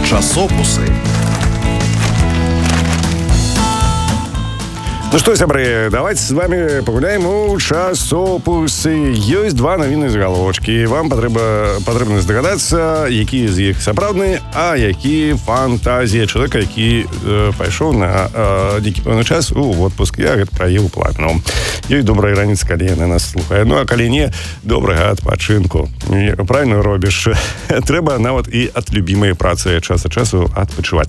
Часопусы. Ну что, сябры, давайте с вами погуляем у часопусы. Ёсць два навіны загаловачкі. Вам патрэбна здагадацца, якія з іх сапраўдныя, а які фантазія чалавека, які пайшоў на нейкі пэўны час у отпуск. Я гэта пра Еву Пламенаву. Ёй добрая раніца, калі яна нас слухае. Ну, а калі не, добрага адпачынку. Правільна робіш. Трэба нават і ад любімай працы час ад часу адпачываць.